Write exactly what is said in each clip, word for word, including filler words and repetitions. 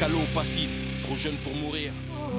Calo, passif, trop jeune pour mourir.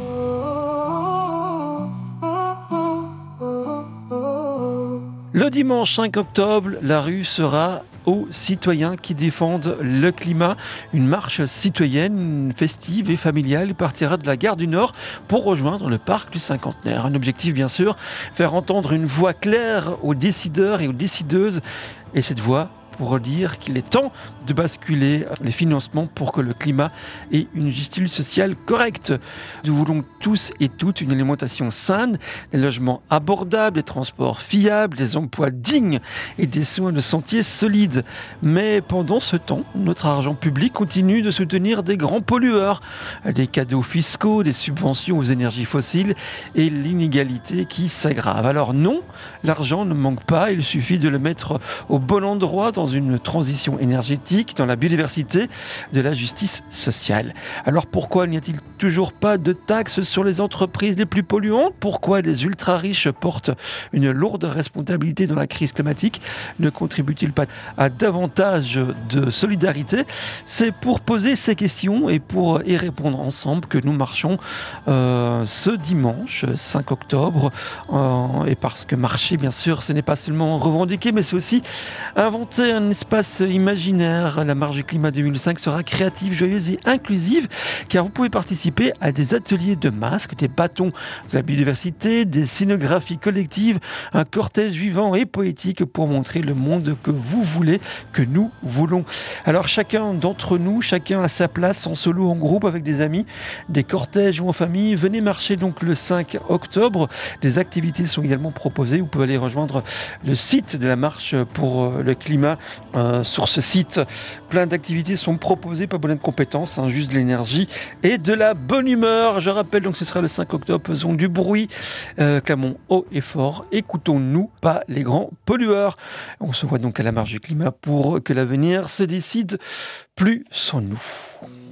Le dimanche cinq octobre, la rue sera aux citoyens qui défendent le climat. Une marche citoyenne festive et familiale partira de la gare du Nord pour rejoindre le parc du Cinquantenaire. Un objectif bien sûr, faire entendre une voix claire aux décideurs et aux décideuses. Et cette voix pour dire qu'il est temps de basculer les financements pour que le climat ait une justice sociale correcte. Nous voulons tous et toutes une alimentation saine, des logements abordables, des transports fiables, des emplois dignes et des soins de santé solides. Mais pendant ce temps, notre argent public continue de soutenir des grands pollueurs, des cadeaux fiscaux, des subventions aux énergies fossiles et l'inégalité qui s'aggrave. Alors non, l'argent ne manque pas, il suffit de le mettre au bon endroit dans une transition énergétique, dans la biodiversité, de la justice sociale. Alors pourquoi n'y a-t-il toujours pas de taxes sur les entreprises les plus polluantes ? Pourquoi les ultra-riches portent une lourde responsabilité dans la crise climatique ? Ne contribuent-ils pas à davantage de solidarité ? C'est pour poser ces questions et pour y répondre ensemble que nous marchons euh, ce dimanche cinq octobre. Euh, et parce que marcher, bien sûr, ce n'est pas seulement revendiquer, mais c'est aussi inventer un espace imaginaire. La marche du climat deux mille cinq sera créative, joyeuse et inclusive, car vous pouvez participer à des ateliers de masques, des bâtons de la biodiversité, des scénographies collectives, un cortège vivant et poétique pour montrer le monde que vous voulez, que nous voulons. Alors chacun d'entre nous, chacun à sa place, en solo, en groupe, avec des amis, des cortèges ou en famille, venez marcher donc le cinq octobre. Des activités sont également proposées. Vous pouvez aller rejoindre le site de la marche pour le climat. Euh, sur ce site, plein d'activités sont proposées, pas besoin de compétences, hein, juste de l'énergie et de la bonne humeur. Je rappelle donc ce sera le cinq octobre, faisons du bruit, euh, clamons haut et fort, écoutons-nous, pas les grands pollueurs. On se voit donc à la marche du climat pour que l'avenir se décide plus sans nous.